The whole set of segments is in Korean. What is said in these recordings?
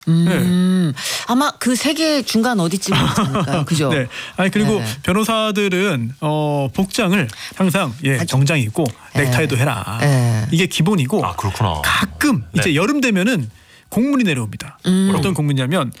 아마 그 세 개 중간 어디쯤 있지 않을까요? 그죠? 네. 아니 그리고 네. 변호사들은 복장을 항상 정장 입고 넥타이도 해라. 이게 기본이고. 아 그렇구나. 가끔 이제 여름 되면은 공문이 내려옵니다. 어떤 공문이냐면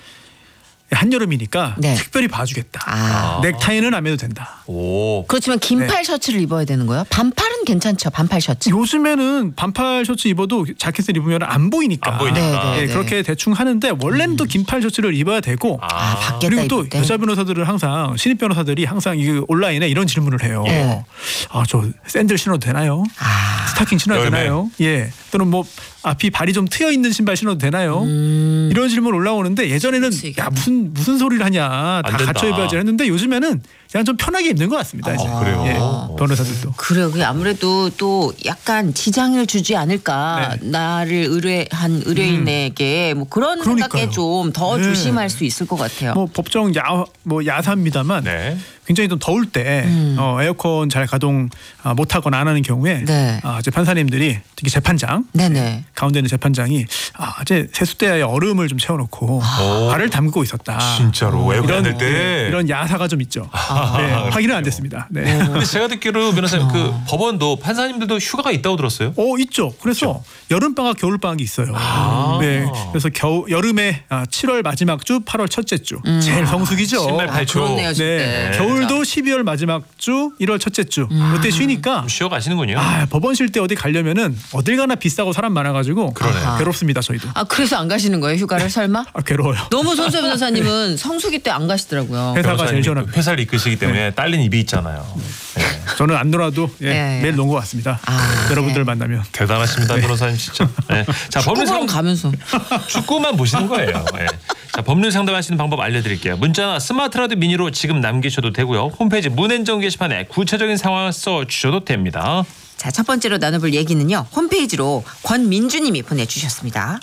한여름이니까 네. 특별히 봐주겠다. 넥타이는 안 해도 된다. 오. 그렇지만 긴팔 셔츠를 입어야 되는 거예요? 반팔은 괜찮죠. 반팔 셔츠. 요즘에는 반팔 셔츠 입어도 자켓을 입으면 안 보이니까. 안 보이니까. 네. 그렇게 대충 하는데 원래는 또 긴팔 셔츠를 입어야 되고. 밖에다 그리고 또 입을 때. 여자 변호사들은 항상 신입 변호사들이 항상 이 온라인에 이런 질문을 해요. 네. 저 샌들 신어도 되나요? 스타킹 신어도 여름에. 되나요? 예. 또는 뭐 앞이 발이 좀 트여 있는 신발 신어도 되나요? 이런 질문 올라오는데 예전에는 야 무슨 소리를 하냐 다 된다. 갖춰 입어야지 했는데 요즘에는 그냥 좀 편하게 입는 것 같습니다. 이제. 그래요? 예. 변호사들도. 그래요. 그게 아무래도 또 약간 지장을 주지 않을까. 나를 의뢰한 의뢰인에게 뭐 그런 생각에 그러니까요. 좀 더 네. 조심할 수 있을 것 같아요. 뭐 법정 야사입니다만 네. 굉장히 좀 더울 때 에어컨 잘 가동 못하거나 안 하는 경우에 네. 이제 판사님들이 특히 재판장 네네. 가운데 있는 재판장이 이제 세숫대야에 얼음을 좀 채워놓고 발을 담그고 있었다. 진짜로 에어컨 안 될 때. 이런 야사가 좀 있죠. 네, 확인은 안 됐습니다. 네. 근데 제가 듣기로 변호사님 그 법원도 판사님들도 휴가가 있다고 들었어요. 있죠. 그래서 여름방학, 겨울방학이 있어요. 네, 그래서 여름에 7월 마지막 주, 8월 첫째 주 제일 성수기죠. 신발 팔초. 그렇네요. 네, 겨울도 12월 마지막 주, 1월 첫째 주 그때 쉬니까 쉬어 가시는군요. 법원 쉴 때 어디 가려면은 어딜 가나 비싸고 사람 많아가지고 그러네. 괴롭습니다 저희도. 그래서 안 가시는 거예요? 휴가를 설마? 괴로워요. 너무 손수 변호사님은 성수기 때 안 가시더라고요. 회사가 제일 변호사님이 시원합니다. 회사를 이끄시기 때문에 딸린 입이 있잖아요. 네. 저는 안 놀아도 매일 논 것 같습니다. 여러분들 만나면. 대단하십니다, 변호사님 진짜. 네. 자, 법률 축구보러 가면서. 축구만 보시는 거예요. 네. 자, 법률 상담하시는 방법 알려드릴게요. 문자나 스마트 라디오 미니로 지금 남기셔도 되고요. 홈페이지 문앤정 게시판에 구체적인 상황을 써주셔도 됩니다. 자, 첫 번째로 나눠볼 얘기는요. 홈페이지로 권민주님이 보내주셨습니다.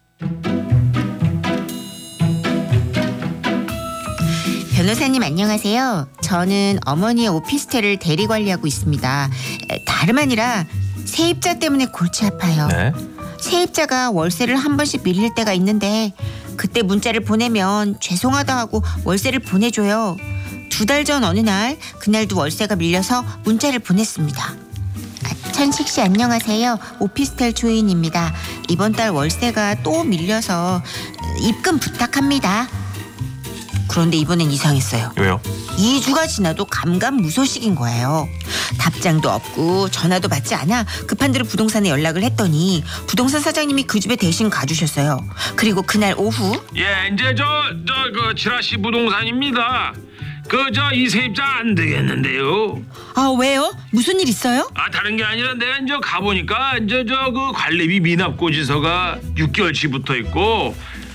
변호사님 안녕하세요. 저는 어머니의 오피스텔을 대리 관리하고 있습니다. 다름 아니라 세입자 때문에 골치 아파요. 네. 세입자가 월세를 한 번씩 밀릴 때가 있는데 그때 문자를 보내면 죄송하다 하고 월세를 보내줘요. 2달 전 어느 날 그날도 월세가 밀려서 문자를 보냈습니다. 천식 씨 안녕하세요. 오피스텔 주인입니다. 이번 달 월세가 또 밀려서 입금 부탁합니다. 그런데 이번엔 이상했어요. 왜요? 2주가 지나도 감감무소식인 거예요. 답장도 없고 전화도 받지 않아 급한 대로 부동산에 연락을 했더니 부동산 사장님이 그 집에 대신 가주셨어요. 그리고 그날 오후 예, 이제 그 지라시 부동산입니다. 이 세입자 안 되겠는데요. 왜요? 무슨 일 있어요? 다른 게 아니라 내가 이제 가보니까 그 관리비 미납 고지서가 6개월치 붙어 있고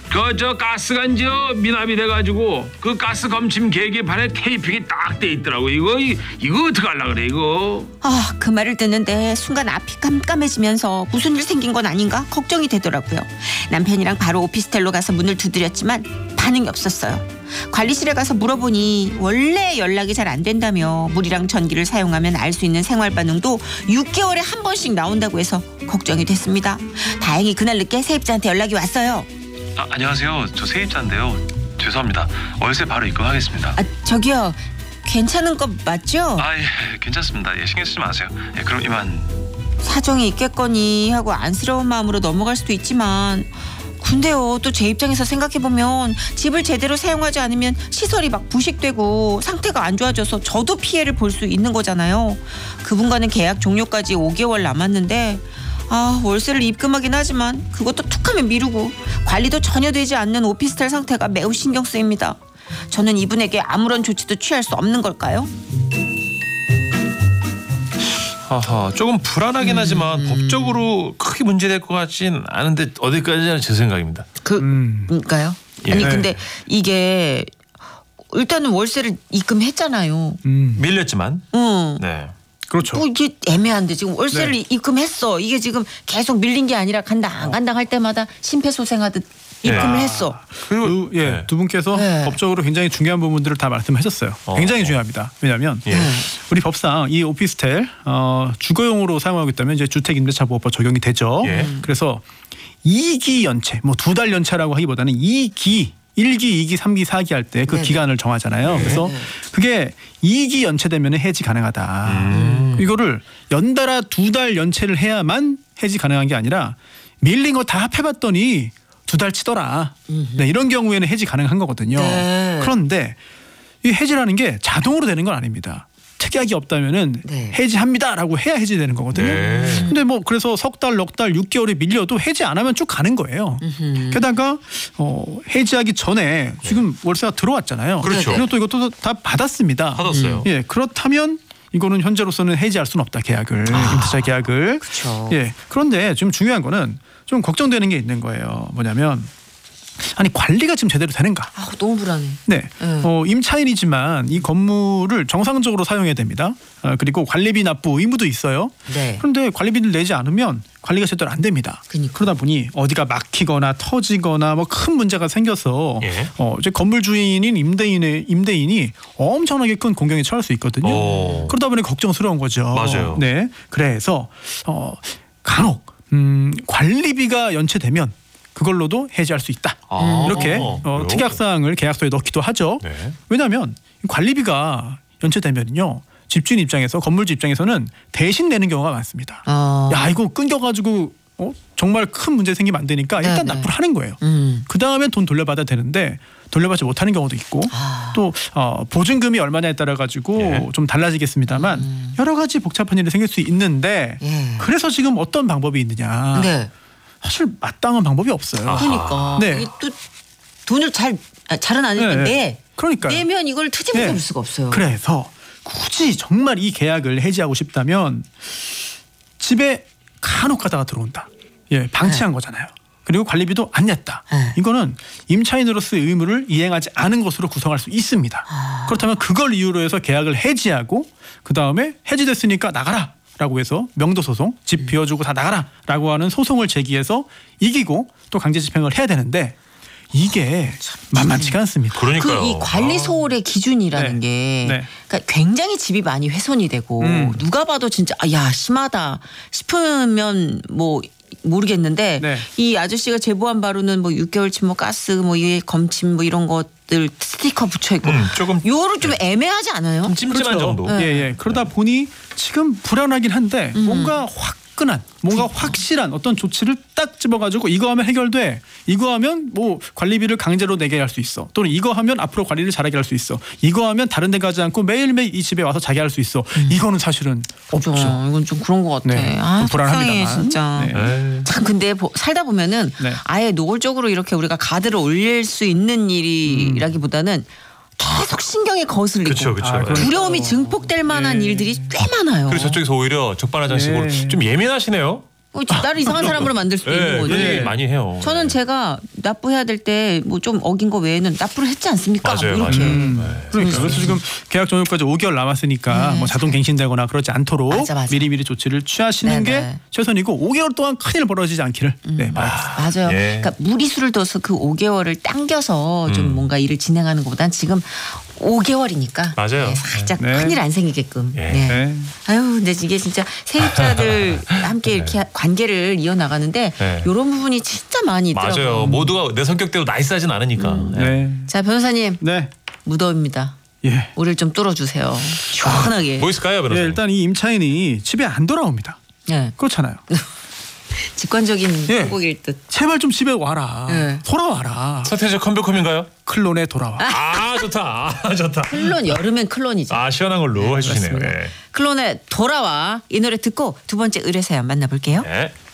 가스가 이제 미납이 돼가지고 그 가스 검침 계기판에 테이핑이 딱 돼 있더라고. 이거 어떻게 하려고 그래 이거. 그 말을 듣는데 순간 앞이 깜깜해지면서 무슨 일 생긴 건 아닌가 걱정이 되더라고요. 남편이랑 바로 오피스텔로 가서 문을 두드렸지만 반응이 없었어요. 관리실에 가서 물어보니 원래 연락이 잘 안 된다며 물이랑 전기를 사용하면 알 수 있는 생활 반응도 6개월에 한 번씩 나온다고 해서 걱정이 됐습니다. 다행히 그날 늦게 세입자한테 연락이 왔어요. 안녕하세요. 저 세입자인데요. 죄송합니다. 월세 바로 입금하겠습니다. 저기요. 괜찮은 거 맞죠? 예, 괜찮습니다. 신경 쓰지 마세요. 그럼 이만. 사정이 있겠거니 하고 안쓰러운 마음으로 넘어갈 수도 있지만 근데요 또 제 입장에서 생각해보면 집을 제대로 사용하지 않으면 시설이 막 부식되고 상태가 안 좋아져서 저도 피해를 볼 수 있는 거잖아요. 그분과는 계약 종료까지 5개월 남았는데 월세를 입금하긴 하지만 그것도 툭하면 미루고 관리도 전혀 되지 않는 오피스텔 상태가 매우 신경 쓰입니다. 저는 이분에게 아무런 조치도 취할 수 없는 걸까요? 조금 불안하긴 하지만 법적으로 크게 문제될 것 같진 않은데 어디까지나 제 생각입니다. 그러니까요? 예. 아니 근데 이게 일단은 월세를 입금했잖아요. 밀렸지만. 네. 그렇죠. 이게 애매한데 지금 월세를 입금했어. 이게 지금 계속 밀린 게 아니라 간당 할 때마다 심폐소생하듯 입금을 했어. 그리고 두 분께서 법적으로 굉장히 중요한 부분들을 다 말씀하셨어요. 굉장히 중요합니다. 왜냐하면 우리 법상 이 오피스텔 주거용으로 사용하고 있다면 이제 주택임대차보호법 적용이 되죠. 그래서 2기 연체, 뭐 2달 연체라고 하기보다는 2기, 1기, 2기, 3기, 4기 할 때 그 네네. 기간을 정하잖아요. 그래서 그게 2기 연체되면 해지 가능하다. 이거를 연달아 2달 연체를 해야만 해지 가능한 게 아니라 밀린 거 다 합해봤더니 2달 치더라. 네, 이런 경우에는 해지 가능한 거거든요. 네. 그런데 이 해지라는 게 자동으로 되는 건 아닙니다. 특약이 없다면은 네. 해지합니다라고 해야 해지되는 거거든요. 네. 근데 뭐 그래서 석 달, 넉 달, 6개월이 밀려도 해지 안 하면 쭉 가는 거예요. 게다가 해지하기 전에 지금 월세가 들어왔잖아요. 그렇죠. 그리고 또 이것도 다 받았습니다. 받았어요. 예, 그렇다면 이거는 현재로서는 해지할 수는 없다. 계약을 임대차 계약을. 그렇죠. 예, 그런데 지금 중요한 거는 좀 걱정되는 게 있는 거예요. 뭐냐면 아니 관리가 지금 제대로 되는가? 아, 너무 불안해. 네, 임차인이지만 이 건물을 정상적으로 사용해야 됩니다. 그리고 관리비 납부 의무도 있어요. 네. 그런데 관리비를 내지 않으면 관리가 제대로 안 됩니다. 그러니까. 그러다 보니 어디가 막히거나 터지거나 뭐 큰 문제가 생겨서 예. 이제 건물 주인인 임대인이 엄청나게 큰 공경에 처할 수 있거든요. 오. 그러다 보니 걱정스러운 거죠. 맞아요. 네, 그래서 간혹 관리비가 연체되면 그걸로도 해지할 수 있다. 아, 이렇게 그래요? 특약사항을 계약서에 넣기도 하죠. 네. 왜냐하면 관리비가 연체되면요 집주인 입장에서 건물주 입장에서는 대신 내는 경우가 많습니다. 야 이거 끊겨가지고 정말 큰 문제 생기면 안 되니까 일단 네네. 납부를 하는 거예요. 그 다음엔 돈 돌려받아야 되는데 돌려받지 못하는 경우도 있고 또 보증금이 얼마냐에 따라 가지고 예. 좀 달라지겠습니다만 여러 가지 복잡한 일이 생길 수 있는데 예. 그래서 지금 어떤 방법이 있느냐? 네. 사실 마땅한 방법이 없어요. 그러니까 네. 이게 또 돈을 잘은 안 했는데 네. 그러니까요. 내면 이걸 트집을 네. 잡을 수가 없어요. 그래서 굳이 정말 이 계약을 해지하고 싶다면 집에 간혹 가다가 들어온다. 예, 방치한 거잖아요. 그리고 관리비도 안 냈다. 네. 이거는 임차인으로서의 의무를 이행하지 않은 것으로 구성할 수 있습니다. 그렇다면 그걸 이유로 해서 계약을 해지하고 그 다음에 해지됐으니까 나가라. 라고 해서 명도소송, 집 비워주고 다 나가라라고 하는 소송을 제기해서 이기고 또 강제 집행을 해야 되는데 이게 만만치가 않습니다. 그러니까요. 그 이 관리 소홀의 기준이라는 네. 게 네. 그러니까 굉장히 집이 많이 훼손이 되고 누가 봐도 진짜 야 심하다 싶으면 뭐 모르겠는데 네. 이 아저씨가 제보한 바로는 뭐 6개월치 뭐 가스 뭐 이게 검침 뭐 이런 것들 스티커 붙여 있고 조금 요거를 좀 애매하지 않아요? 좀 찜찜한 정도. 예, 예. 그러다 보니 지금 불안하긴 한데 뭔가 화끈한, 뭔가 확실한 어떤 조치를 딱 집어가지고 이거 하면 해결돼. 이거 하면 뭐 관리비를 강제로 내게 할 수 있어. 또는 이거 하면 앞으로 관리를 잘하게 할 수 있어. 이거 하면 다른 데 가지 않고 매일매일 이 집에 와서 자게 할 수 있어. 이거는 사실은 없죠. 이건 좀 그런 것 같아. 네, 아, 좀 속상해, 불안합니다만. 진짜. 네. 에이. 참 근데 살다 보면은 네. 아예 노골적으로 이렇게 우리가 가드를 올릴 수 있는 일이라기보다는 계속 신경이 거슬리고 그쵸, 그쵸. 아, 그러니까. 두려움이 증폭될 만한 네. 일들이 꽤 많아요. 그래서 저쪽에서 오히려 적반하장식으로 네. 좀 예민하시네요. 나를 이상한 사람으로 만들 수도 있는 거죠. 그런 네. 얘기 많이 해요. 저는 제가 납부해야 될 때 뭐 좀 어긴 거 외에는 납부를 했지 않습니까? 맞아요, 뭐 이렇게. 맞아요. 그러니까 그래서 지금 계약 종료까지 5개월 남았으니까 뭐 자동 갱신되거나 그러지 않도록 맞아. 미리미리 조치를 취하시는 네네. 게 최선이고 5개월 동안 큰일 벌어지지 않기를 네, 바랍니다. 맞아요. 예. 그러니까 무리수를 둬서 그 5개월을 당겨서 좀 뭔가 일을 진행하는 것보단 지금 5개월이니까 맞아요. 살짝 네. 큰일 안 생기게끔. 예. 네. 네. 아유, 근데 이게 진짜 세입자들 함께 이렇게 관계를 이어나가는데 네. 이런 부분이 진짜 많이 있더라고요. 맞아요. 모두가 내 성격대로 나이스하진 않으니까. 예. 네. 자, 변호사님 네. 무더위입니다. 예. 우리를 좀 뚫어주세요. 시원하게. 뭐 있을까요, 변호사님? 예, 일단 이 임차인이 집에 안 돌아옵니다. 네. 그렇잖아요. 직관적인 예. 행복일 듯. 제발 좀 집에 와라. 네. 돌아와라. 서태지 컴백홈인가요? 클론에 돌아와. 아 좋다. 아, 좋다. 클론 여름엔 클론이죠. 아 시원한 걸로 해주시네요. 클론에 돌아와 이 노래 듣고 두 번째 의뢰 사연 만나볼게요. 예. 예.